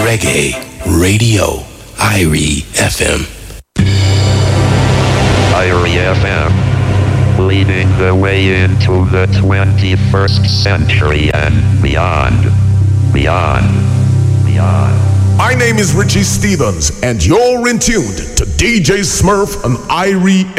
Reggae Radio, Irie FM. Irie FM, leading the way into the 21st century and beyond. My name is Richie Stevens, and you're in tuned to DJ Smurf on Irie